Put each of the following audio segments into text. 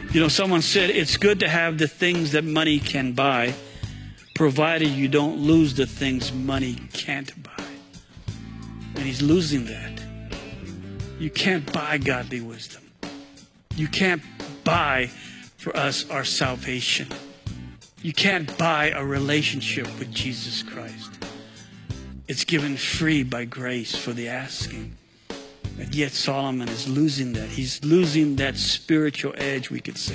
You know, someone said it's good to have the things that money can buy, provided you don't lose the things money can't buy. And he's losing that. You can't buy godly wisdom. You can't buy for us our salvation. You can't buy a relationship with Jesus Christ. It's given free by grace for the asking. And yet Solomon is losing that. He's losing that spiritual edge, we could say.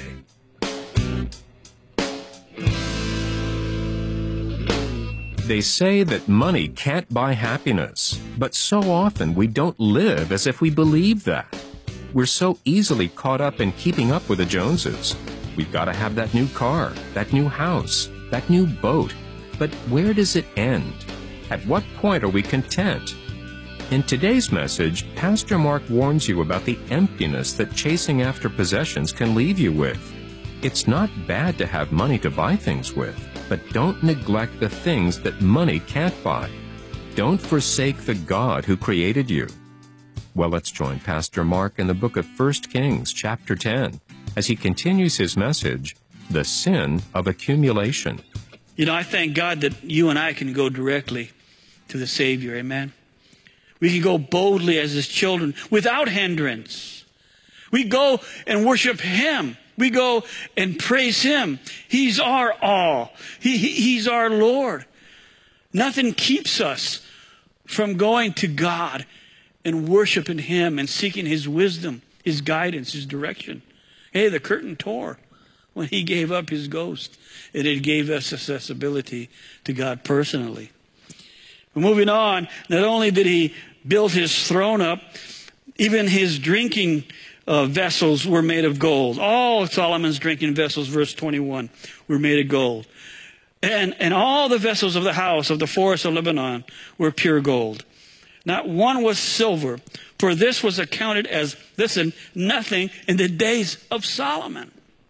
They say that money can't buy happiness, but so often we don't live as if we believe that. We're so easily caught up in keeping up with the Joneses. We've got to have that new car, that new house, that new boat. But where does it end? At what point are we content? In today's message, Pastor Mark warns you about the emptiness that chasing after possessions can leave you with. It's not bad to have money to buy things with, but don't neglect the things that money can't buy. Don't forsake the God who created you. Well, let's join Pastor Mark in the book of 1 Kings, chapter 10, as he continues his message, The Sin of Accumulation. You know, I thank God that you and I can go directly to the Savior, amen? We can go boldly as His children without hindrance. We go and worship Him. We go and praise Him. He's our all. He's our Lord. Nothing keeps us from going to God and worshiping Him and seeking His wisdom, His guidance, His direction. Hey, the curtain tore when He gave up His ghost, and it gave us accessibility to God personally. Moving on, not only did He build His throne up, even His drinking vessels were made of gold. All Solomon's drinking vessels, verse 21, were made of gold. And all the vessels of the house of the forest of Lebanon were pure gold. Not one was silver, for this was accounted as, listen, nothing in the days of Solomon.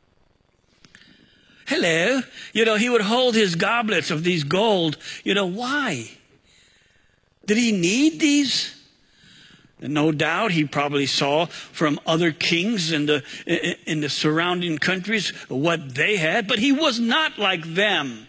Hello. You know, he would hold his goblets of these gold. You know, why? Did he need these? And no doubt he probably saw from other kings in the surrounding countries what they had, but he was not like them.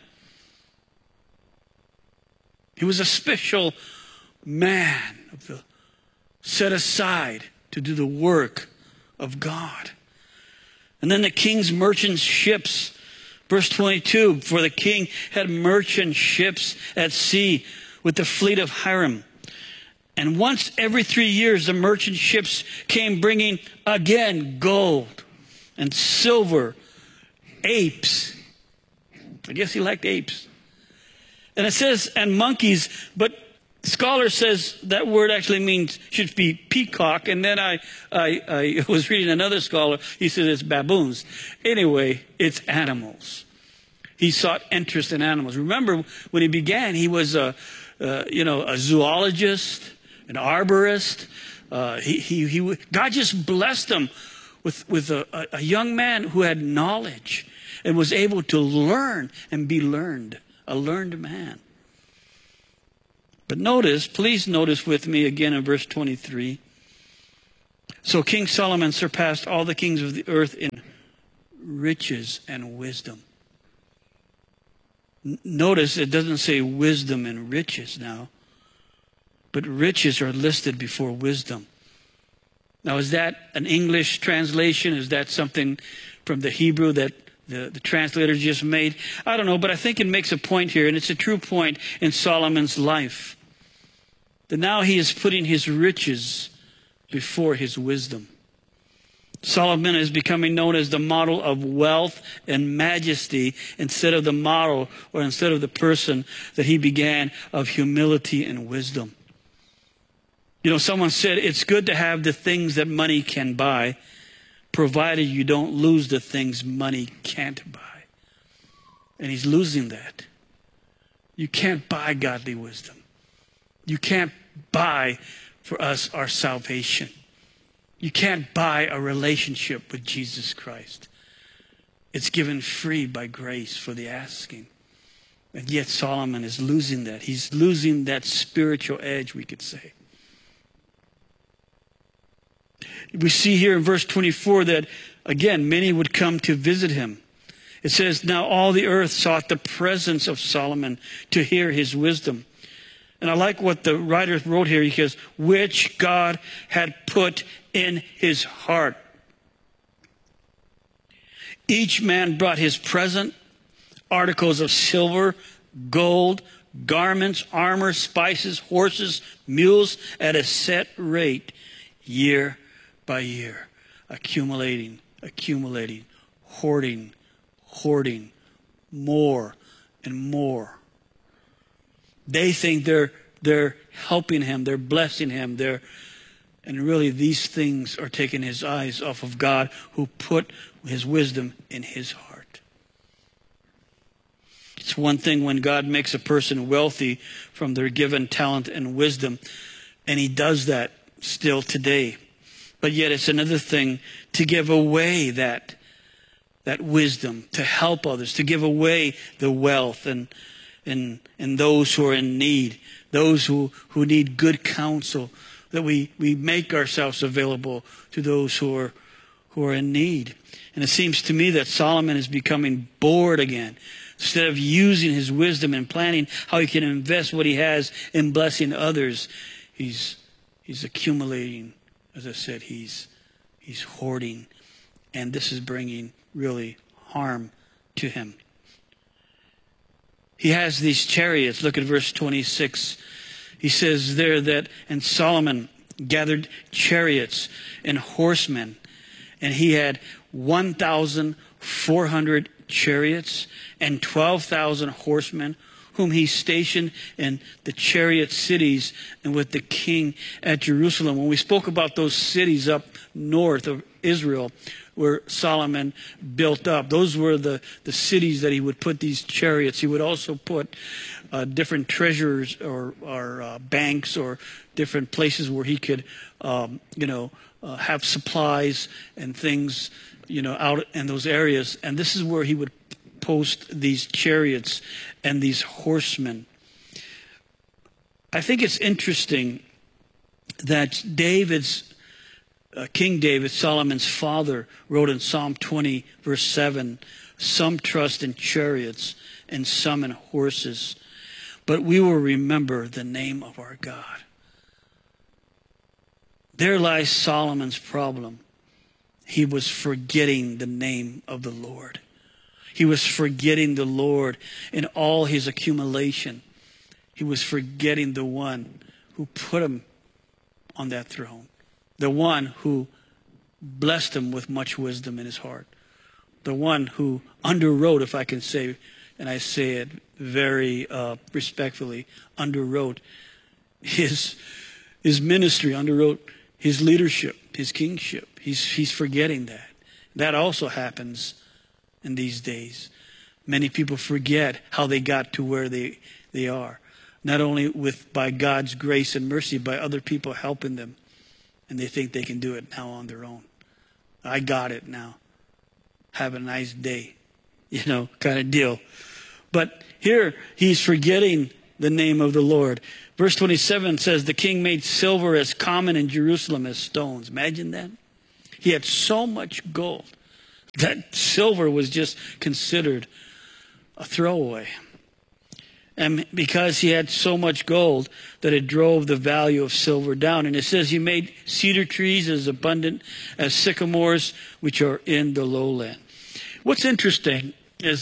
He was a special man set aside to do the work of God. And then the king's merchant ships, verse 22, for the king had merchant ships at sea with the fleet of Hiram. And once every 3 years, the merchant ships came bringing again gold and silver, apes. I guess he liked apes. And it says, and monkeys, but scholar says that word actually means, should be peacock. And then I was reading another scholar, he said it's baboons. Anyway, it's animals. He sought interest in animals. Remember, when he began, he was a zoologist, an arborist. God just blessed him with a young man who had knowledge and was able to learn and be learned, a learned man. But please notice with me again in verse 23. So King Solomon surpassed all the kings of the earth in riches and wisdom. Notice it doesn't say wisdom and riches now, but riches are listed before wisdom. Now, is that an English translation? Is that something from the Hebrew that the translator just made? I don't know, but I think it makes a point here, and it's a true point in Solomon's life. That now he is putting his riches before his wisdom. Solomon is becoming known as the model of wealth and majesty instead of the model or instead of the person that he began of humility and wisdom. You know, someone said it's good to have the things that money can buy, provided you don't lose the things money can't buy. And he's losing that. You can't buy godly wisdom. You can't buy for us our salvation. You can't buy a relationship with Jesus Christ. It's given free by grace for the asking. And yet Solomon is losing that. He's losing that spiritual edge, we could say. We see here in verse 24 that, again, many would come to visit him. It says, now all the earth sought the presence of Solomon to hear his wisdom. And I like what the writer wrote here. He says, which God had put in his heart. Each man brought his present, articles of silver, gold, garments, armor, spices, horses, mules, at a set rate, year by year, accumulating, hoarding, more and more. They think they're helping him, they're blessing him, and really these things are taking his eyes off of God, who put his wisdom in his heart. It's one thing when God makes a person wealthy from their given talent and wisdom, and he does that still today. But yet it's another thing to give away that wisdom, to help others, to give away the wealth and those who are in need, those who need good counsel, that we make ourselves available to those who are in need. And it seems to me that Solomon is becoming bored again. Instead of using his wisdom and planning how he can invest what he has in blessing others, he's accumulating. As I said, he's hoarding, and this is bringing really harm to him. He has these chariots. Look at verse 26. He says there that, and Solomon gathered chariots and horsemen, and he had 1,400 chariots and 12,000 horsemen, whom he stationed in the chariot cities and with the king at Jerusalem. When we spoke about those cities up north of Israel, where Solomon built up, those were the cities that he would put these chariots. He would also put different treasures or banks or different places where he could, have supplies and things, out in those areas. And this is where he would post these chariots and these horsemen. I think it's interesting that King David, Solomon's father, wrote in Psalm 20, verse 7, some trust in chariots and some in horses, but we will remember the name of our God. There lies Solomon's problem. He was forgetting the name of the Lord. He was forgetting the Lord in all his accumulation. He was forgetting the one who put him on that throne. The one who blessed him with much wisdom in his heart. The one who underwrote, if I can say, and I say it very respectfully, underwrote his ministry, underwrote his leadership, his kingship. He's forgetting that. That also happens in these days. Many people forget how they got to where they are. Not only by God's grace and mercy, by other people helping them. And they think they can do it now on their own. I got it now. Have a nice day. Kind of deal. But here he's forgetting the name of the Lord. Verse 27 says, the king made silver as common in Jerusalem as stones. Imagine that. He had so much gold that silver was just considered a throwaway. And because he had so much gold that it drove the value of silver down. And it says he made cedar trees as abundant as sycamores, which are in the lowland. What's interesting as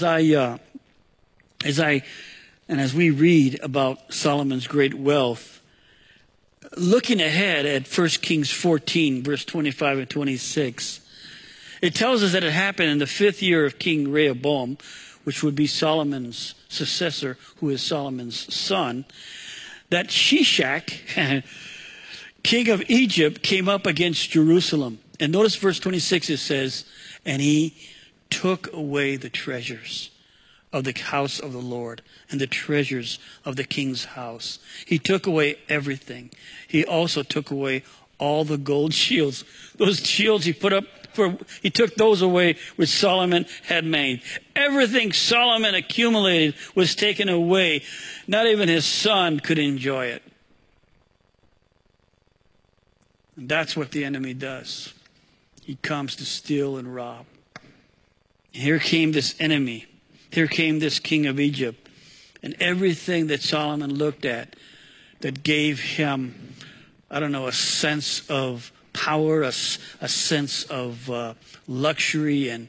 we read about Solomon's great wealth, looking ahead at 1 Kings 14, verse 25 and 26, it tells us that it happened in the 5th year of King Rehoboam, which would be Solomon's successor, who is Solomon's son, that Shishak, king of Egypt, came up against Jerusalem. And notice verse 26, it says, and he took away the treasures of the house of the Lord and the treasures of the king's house. He took away everything. He also took away all the gold shields. Those shields he put up, he took those away which Solomon had made. Everything Solomon accumulated was taken away. Not even his son could enjoy it. And that's what the enemy does. He comes to steal and rob. Here came this enemy. Here came this king of Egypt. And everything that Solomon looked at that gave him, I don't know, a sense of power, a sense of luxury, and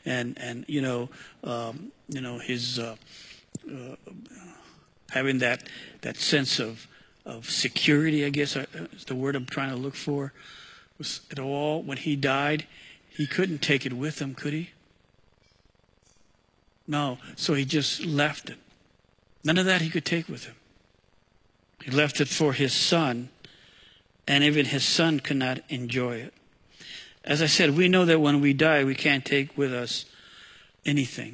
his having that sense of security, I guess is the word I'm trying to look for. Was it all, when he died, he couldn't take it with him, could he? No, so he just left it. None of that he could take with him. He left it for his son, and even his son could not enjoy it. As I said, we know that when we die, we can't take with us anything.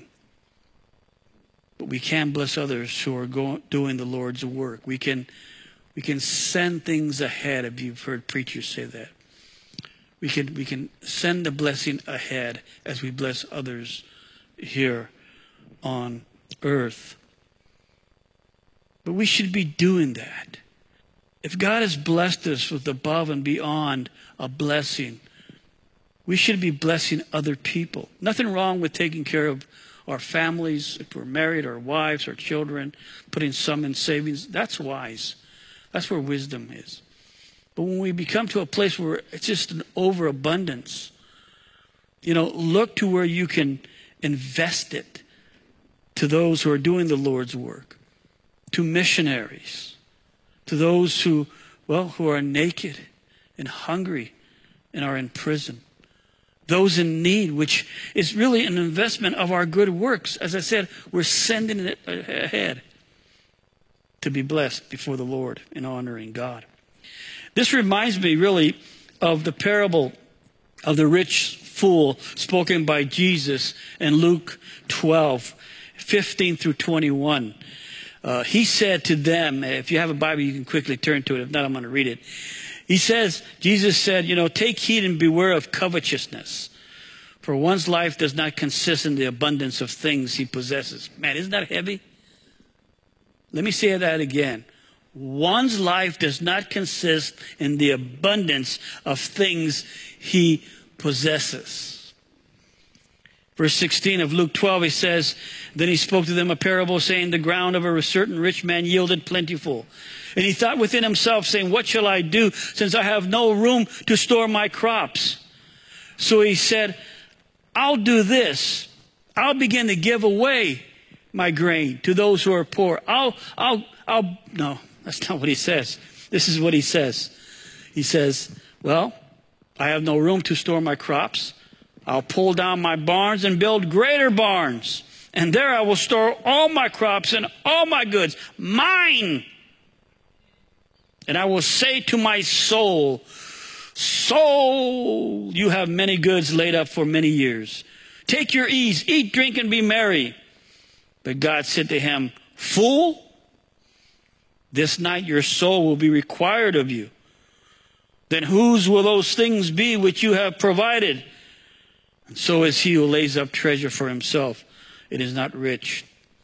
But we can bless others who are doing the Lord's work. We can send things ahead, if you've heard preachers say that. We can send the blessing ahead as we bless others here on earth. But we should be doing that. If God has blessed us with above and beyond a blessing, we should be blessing other people. Nothing wrong with taking care of our families, if we're married, our wives, our children, putting some in savings. That's wise. That's where wisdom is. But when we become to a place where it's just an overabundance, look to where you can invest it to those who are doing the Lord's work, to missionaries, to those who are naked and hungry and are in prison, those in need, which is really an investment of our good works. As I said, we're sending it ahead to be blessed before the Lord and honoring God. This reminds me really of the parable of the rich fool spoken by Jesus in Luke 12:15 through 21. He said to them, if you have a Bible, you can quickly turn to it. If not, I'm going to read it. Jesus said, take heed and beware of covetousness, for one's life does not consist in the abundance of things he possesses. Man, isn't that heavy? Let me say that again. One's life does not consist in the abundance of things he possesses. Verse 16 of Luke 12, he says, then he spoke to them a parable, saying, the ground of a certain rich man yielded plentiful. And he thought within himself, saying, what shall I do, since I have no room to store my crops? So he said, I'll do this. I'll begin to give away my grain to those who are poor. No, that's not what he says. This is what he says. He says, well, I have no room to store my crops. I'll pull down my barns and build greater barns. And there I will store all my crops and all my goods, mine. And I will say to my soul, soul, you have many goods laid up for many years. Take your ease, eat, drink, and be merry. But God said to him, fool, this night your soul will be required of you. Then whose will those things be which you have provided? And so is he who lays up treasure for himself. It is not rich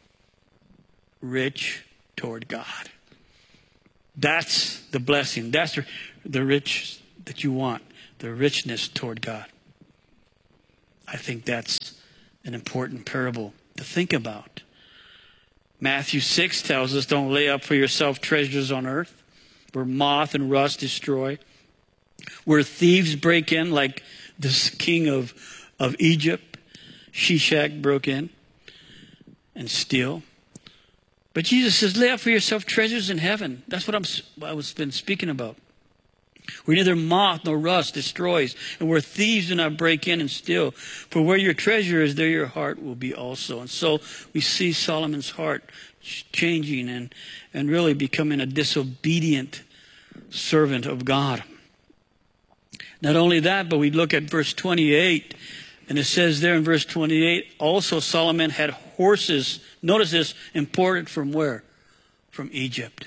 toward God. That's the blessing. That's the rich that you want, the richness toward God. I think that's an important parable to think about. Matthew 6 tells us, don't lay up for yourself treasures on earth, where moth and rust destroy, where thieves break in, like this king of Egypt, Shishak, broke in and steal. But Jesus says, lay up for yourself treasures in heaven. That's what I was been speaking about. Where neither moth nor rust destroys, and where thieves do not break in and steal. For where your treasure is, there your heart will be also. And so we see Solomon's heart changing and really becoming a disobedient servant of God. Not only that, but we look at verse 28, and it says there in verse 28, also Solomon had horses, notice this, imported from where? From Egypt.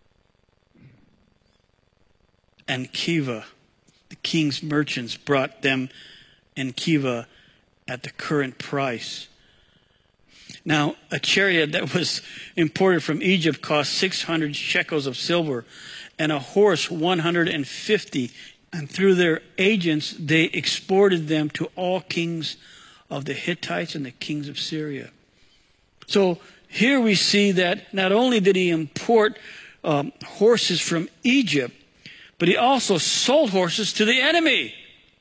And Kiva, the king's merchants, brought them in Kiva at the current price. Now, a chariot that was imported from Egypt cost 600 shekels of silver, and a horse 150 And through their agents, they exported them to all kings of the Hittites and the kings of Syria. So here we see that not only did he import horses from Egypt, but he also sold horses to the enemy.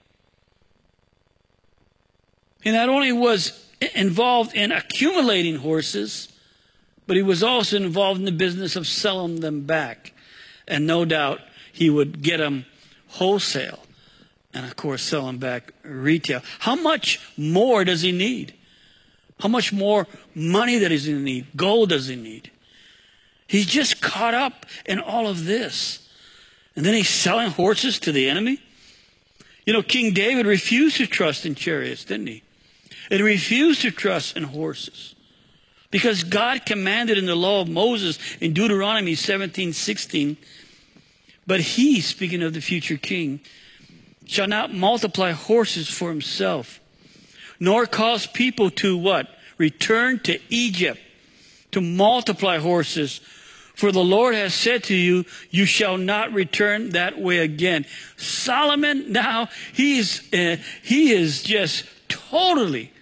He not only was involved in accumulating horses, but he was also involved in the business of selling them back. And no doubt he would get them wholesale and, of course, sell them back retail. How much more does he need? How much more money does he need? Gold does he need? He's just caught up in all of this. And then he's selling horses to the enemy. You know, King David refused to trust in chariots, didn't he? And he refused to trust in horses. Because God commanded in the law of Moses in Deuteronomy 17:16, but he, speaking of the future king, shall not multiply horses for himself, nor cause people to what? Return to Egypt to multiply horses. For the Lord has said to you, you shall not return that way again. Solomon now, he is just totally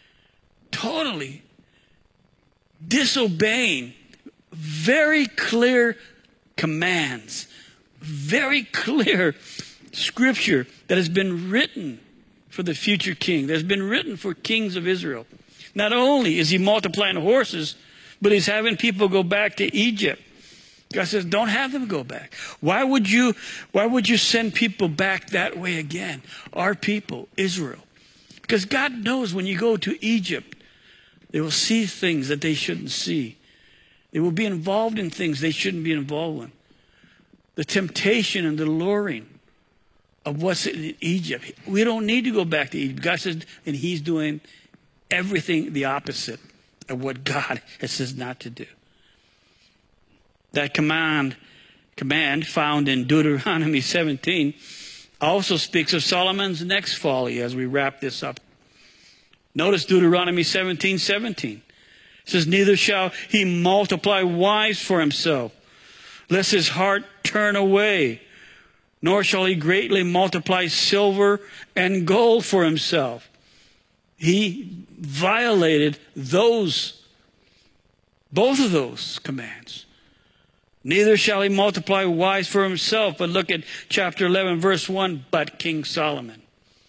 disobeying very clear commands, very clear scripture that has been written for the future king, that has been written for kings of Israel. Not only is he multiplying horses, but he's having people go back to Egypt. God says, don't have them go back. Why would you send people back that way again? Our people, Israel. Because God knows when you go to Egypt, they will see things that they shouldn't see. They will be involved in things they shouldn't be involved in. The temptation and the luring of what's in Egypt. We don't need to go back to Egypt. God says, and he's doing everything the opposite of what God has says not to do. That command found in Deuteronomy 17 also speaks of Solomon's next folly as we wrap this up. Notice Deuteronomy 17:17. It says, neither shall he multiply wives for himself, lest his heart turn away, nor shall he greatly multiply silver and gold for himself. He violated both of those commands. Neither shall he multiply wives for himself. But look at chapter 11, verse 1, but King Solomon.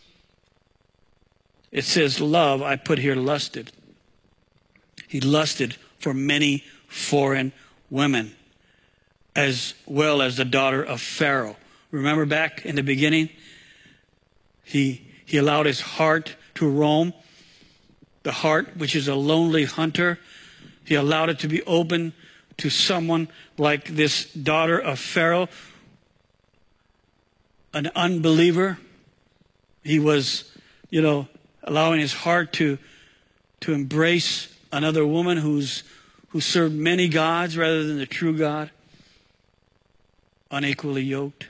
It says love, I put here lusted. He lusted for many foreign women, as well as the daughter of Pharaoh. Remember back in the beginning? He allowed his heart to roam. The heart, which is a lonely hunter, he allowed it to be open to someone like this daughter of Pharaoh, an unbeliever. He was, allowing his heart to embrace another woman who served many gods rather than the true God, unequally yoked.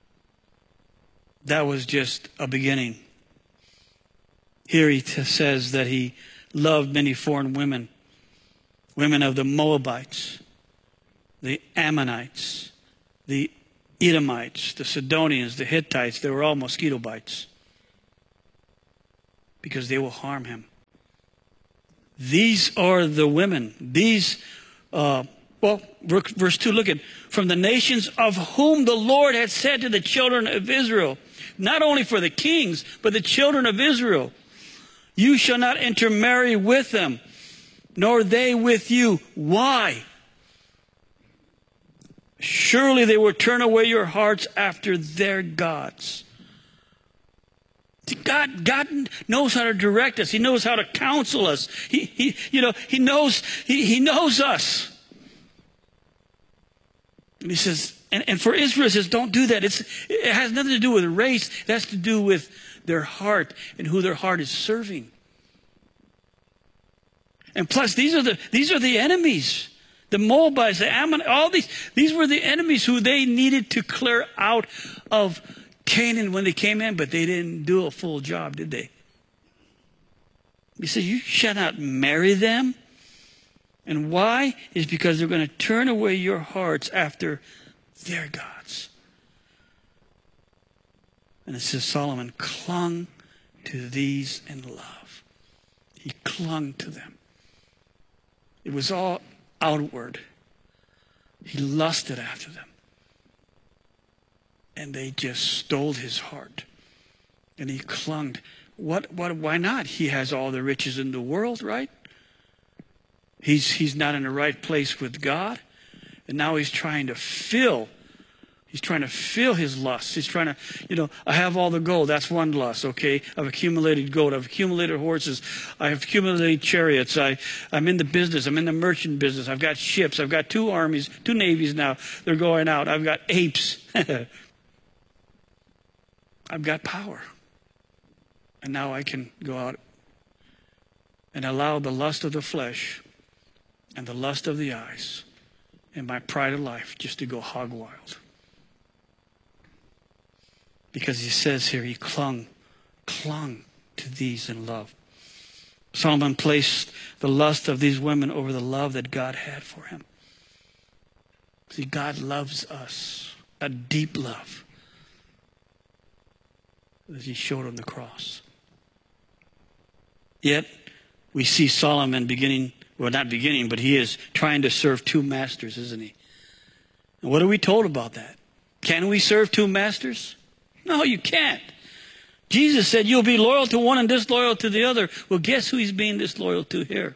That was just a beginning. Here he says that he loved many foreign women, women of the Moabites, the Ammonites, the Edomites, the Sidonians, the Hittites. They were all mosquito bites because they will harm him. These are the women. Verse 2, look at, from the nations of whom the Lord had said to the children of Israel, not only for the kings, but the children of Israel, you shall not intermarry with them, nor they with you. Why? Surely they will turn away your hearts after their gods. God knows how to direct us. He knows how to counsel us. He knows us. And he says, and for Israel, he says, don't do that. It has nothing to do with race. It has to do with their heart and who their heart is serving. And plus, these are the enemies. The Moabites, the Ammonites, all these were the enemies who they needed to clear out of Canaan when they came in, but they didn't do a full job, did they? He says, you shall not marry them. And why? Is because they're going to turn away your hearts after their gods. And it says Solomon clung to these in love. He clung to them. It was all outward. He lusted after them. And they just stole his heart. And he clung. Why not? He has all the riches in the world, right? He's not in the right place with God. And now he's trying to fill his lust. He's trying to, I have all the gold. That's one lust, okay? I've accumulated gold. I've accumulated horses. I have accumulated chariots. I'm in the business. I'm in the merchant business. I've got ships. I've got 2 armies, 2 navies now. They're going out. I've got apes. I've got power. And now I can go out and allow the lust of the flesh and the lust of the eyes and my pride of life just to go hog wild. Because he says here, he clung to these in love. Solomon placed the lust of these women over the love that God had for him. See, God loves us, a deep love, as he showed on the cross. Yet, we see Solomon but he is trying to serve 2 masters, isn't he? And what are we told about that? Can we serve 2 masters? No, you can't. Jesus said you'll be loyal to one and disloyal to the other. Well, guess who he's being disloyal to here?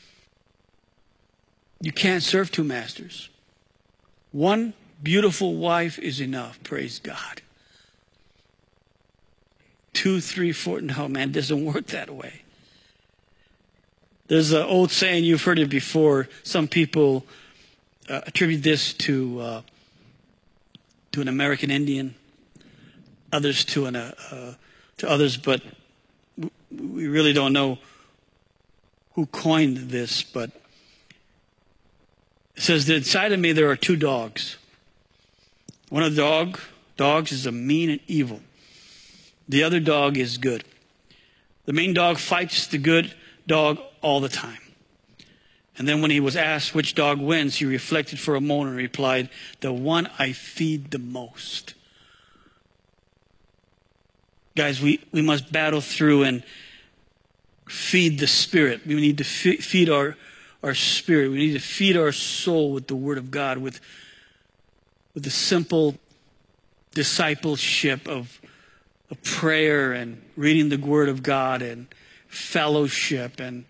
You can't serve 2 masters. One beautiful wife is enough, praise God. 2, 3, 4, no, man, it doesn't work that way. There's an old saying, you've heard it before. Some people attribute this to an American Indian, others to others, but we really don't know who coined this. But it says that inside of me there are 2 dogs. One of the dogs is a mean and evil. The other dog is good. The mean dog fights the good dog all the time. And then when he was asked which dog wins, he reflected for a moment and replied, the one I feed the most. Guys, we must battle through and feed the spirit. We need to feed our spirit. We need to feed our soul with the Word of God, with the simple discipleship of prayer and reading the Word of God and fellowship and,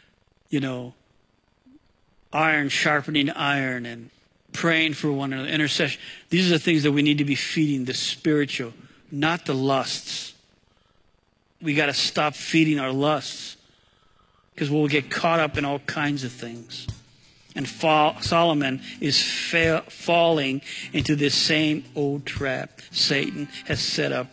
iron sharpening iron and praying for one another, intercession. These are the things that we need to be feeding, the spiritual, not the lusts. We got to stop feeding our lusts because we'll get caught up in all kinds of things. And Solomon is falling into this same old trap Satan has set up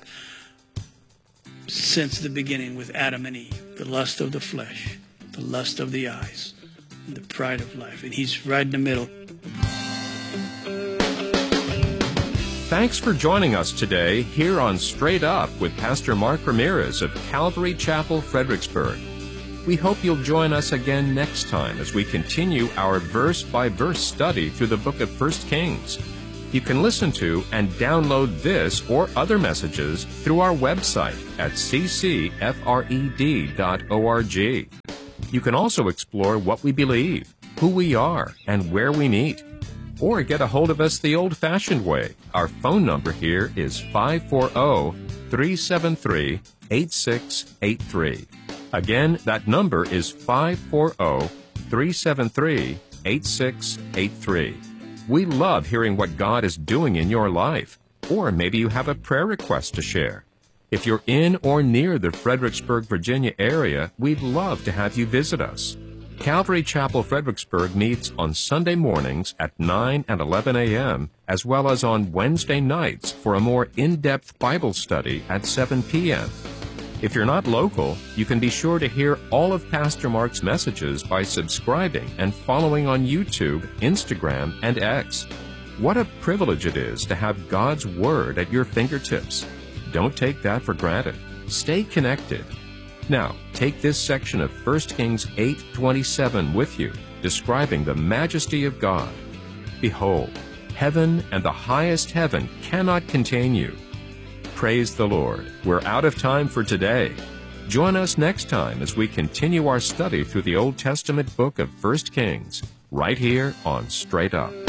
since the beginning with Adam and Eve. The lust of the flesh, the lust of the eyes, and the pride of life. And he's right in the middle. Thanks for joining us today here on Straight Up with Pastor Mark Ramirez of Calvary Chapel, Fredericksburg. We hope you'll join us again next time as we continue our verse-by-verse study through the book of 1 Kings. You can listen to and download this or other messages through our website at ccfred.org. You can also explore what we believe, who we are, and where we meet. Or get a hold of us the old-fashioned way. Our phone number here is 540-373-8683. Again, that number is 540-373-8683. We love hearing what God is doing in your life. Or maybe you have a prayer request to share. If you're in or near the Fredericksburg, Virginia area, we'd love to have you visit us. Calvary Chapel, Fredericksburg meets on Sunday mornings at 9 and 11 a.m., as well as on Wednesday nights for a more in-depth Bible study at 7 p.m. If you're not local, you can be sure to hear all of Pastor Mark's messages by subscribing and following on YouTube, Instagram, and X. What a privilege it is to have God's Word at your fingertips. Don't take that for granted. Stay connected. Now, take this section of 1 Kings 8:27 with you, describing the majesty of God. Behold, heaven and the highest heaven cannot contain you. praise the Lord. We're out of time for today. Join us next time as we continue our study through the Old Testament book of 1 Kings, right here on Straight Up.